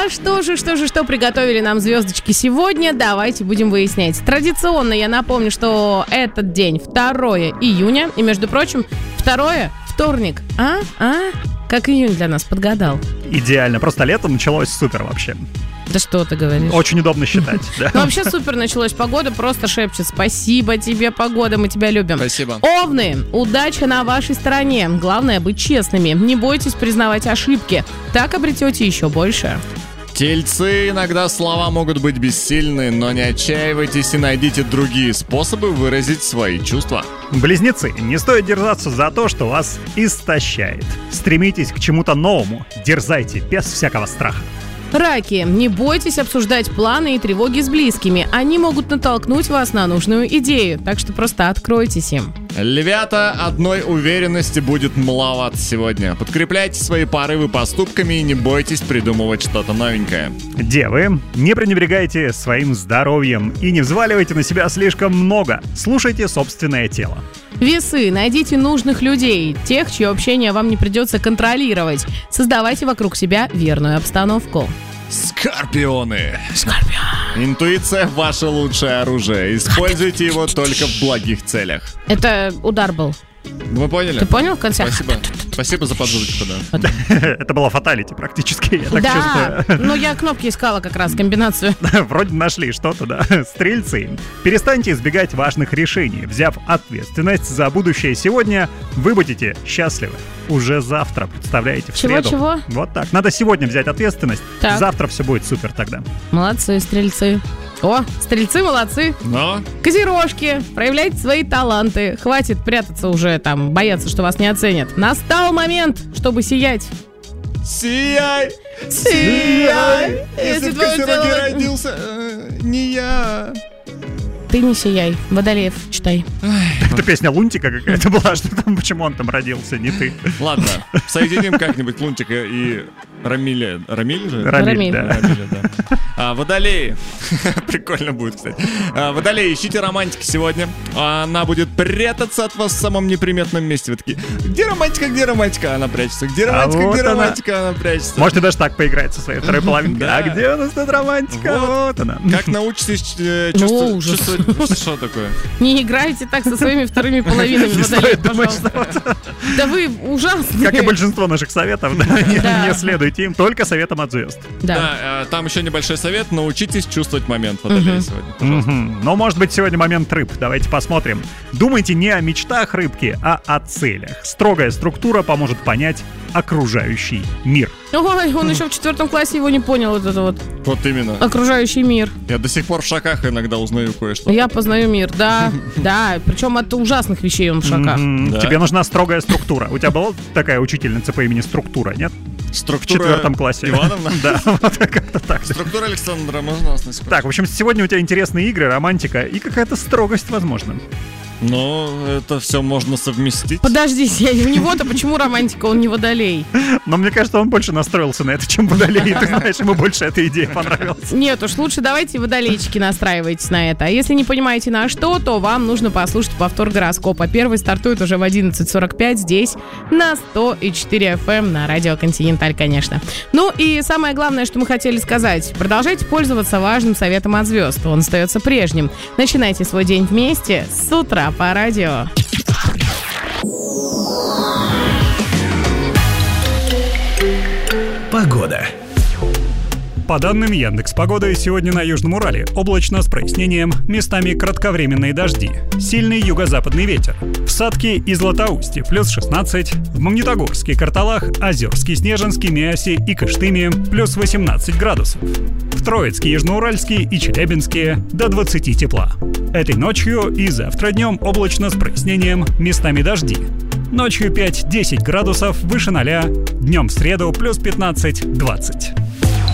Что приготовили нам звездочки сегодня? Давайте будем выяснять. Традиционно я напомню, что этот день 2 июня. И, между прочим, 2 вторник. Как июнь для нас подгадал. Идеально. Просто лето началось супер вообще. Да что ты говоришь? Очень удобно считать. Ну, вообще супер началось. Погода просто шепчет. Спасибо тебе, погода, мы тебя любим. Спасибо. Овны, удача на вашей стороне. Главное быть честными. Не бойтесь признавать ошибки. Так обретете еще больше. Тельцы, иногда слова могут быть бессильны, но не отчаивайтесь и найдите другие способы выразить свои чувства. Близнецы, не стоит держаться за то, что вас истощает. Стремитесь к чему-то новому, дерзайте без всякого страха. Раки, не бойтесь обсуждать планы и тревоги с близкими. Они могут натолкнуть вас на нужную идею, так что просто откройтесь им. Львята, одной уверенности будет маловато сегодня. Подкрепляйте свои порывы поступками и не бойтесь придумывать что-то новенькое. Девы, не пренебрегайте своим здоровьем и не взваливайте на себя слишком много. Слушайте собственное тело. Весы, найдите нужных людей, тех, чье общение вам не придется контролировать. Создавайте вокруг себя верную обстановку. Скорпионы. Интуиция – ваше лучшее оружие. Используйте его только в благих целях. Это удар был. Вы поняли? Ты понял в конце? Спасибо за подводочку, да. Это было фаталити практически, я так чувствую. Да, но я кнопки искала как раз, комбинацию. Вроде нашли что-то, да. Стрельцы, перестаньте избегать важных решений. Взяв ответственность за будущее сегодня, вы будете счастливы. Уже завтра, представляете, в среду. Чего? Вот так. Надо сегодня взять ответственность. Так. Завтра все будет супер тогда. Молодцы, стрельцы. О, стрельцы молодцы. Но Козерожки, проявляйте свои таланты. Хватит прятаться уже там, бояться, что вас не оценят. Настал момент, чтобы сиять. сияй, Сияй, если в Козероге родился не я. Ты не сияй. Водолеев читай. Это песня Лунтика какая-то была, что там, почему он там родился, не ты. Ладно, соединим как-нибудь Лунтика и Рамиля. Рамиль же? Рамиль, да. Рамиля, да. Водолеи. Прикольно будет, кстати. Водолеи, ищите романтики сегодня. Она будет прятаться от вас в самом неприметном месте. Вы такие, где романтика, она прячется. Где романтика, она прячется. Можете даже так поиграть со своей второй половинкой. Да. А где у нас тут романтика? Вот она. Как научитесь чувствовать... Что такое? Не играйте так со своими вторыми половинами, водолеев, пожалуйста. Да вы ужасные. Как и большинство наших советов, да, не следуйте им, только советам от звезд. Да, там еще небольшой совет. Научитесь чувствовать момент водолея сегодня, пожалуйста. Но может быть сегодня момент рыб. Давайте посмотрим. Думайте не о мечтах рыбки, а о целях. Строгая структура поможет понять окружающий мир. Ой, он еще в 4 классе его не понял, вот это вот. Вот именно. Окружающий мир. Я до сих пор в шоках иногда узнаю кое-что. Я познаю мир, да, причем от ужасных вещей он в шоках. Тебе нужна строгая структура. У тебя была такая учительница по имени Структура, нет? Структура В 4 классе. Ивановна? Да, вот как-то так. Структура Александра, можно вас на секунду? Так, в общем, сегодня у тебя интересные игры, романтика и какая-то строгость, возможно. Но это все можно совместить. Подождите, у него-то почему романтика, он не водолей? Но мне кажется, он больше настроился на это, чем водолей. Ты знаешь, ему больше эта идея понравилась. Нет уж, лучше давайте водолейчики настраивайтесь на это. А если не понимаете на что, то вам нужно послушать повтор гороскопа. Первый стартует уже в 11:45 здесь, на 100,4 FM, на радио Континенталь, конечно. Ну и самое главное, что мы хотели сказать. Продолжайте пользоваться важным советом от звезд. Он остается прежним. Начинайте свой день вместе с утра по радио. Погода. По данным Яндекс.Погоды, сегодня на Южном Урале облачно с прояснением, местами кратковременные дожди, сильный юго-западный ветер. В Сатке и Златоусте плюс 16, в Магнитогорске, Карталах, Озерске, Снежинске, Миасе и Кыштыме плюс 18 градусов. В Троицке, Южноуральске и Челябинске до 20 тепла. Этой ночью и завтра днем облачно с прояснением, местами дожди. Ночью 5-10 градусов выше 0, днем в среду плюс 15-20.